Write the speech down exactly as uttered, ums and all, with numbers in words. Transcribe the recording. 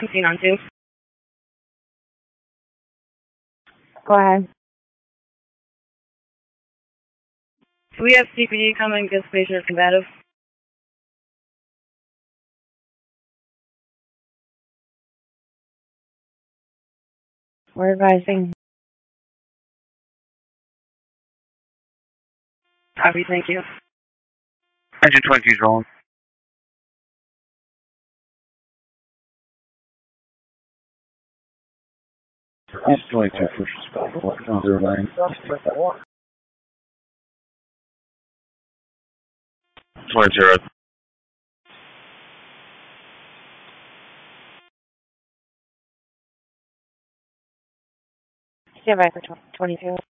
seen on two. Go ahead. Do we have C P D coming because patient is combative? We're advising. Copy, thank you. Engine twenty-two is rolling. Engine twenty-two, first responder. One zero nine. Twenty zero. Stand by for twenty-two.